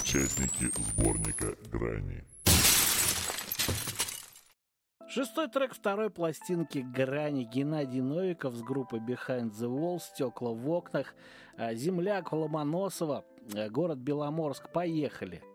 участники сборника «Грани». Шестой трек второй пластинки «Грани». Геннадий Новиков с группой Behind the Wall, «Стекла в окнах», земляк Ломоносова, город Беломорск. Поехали.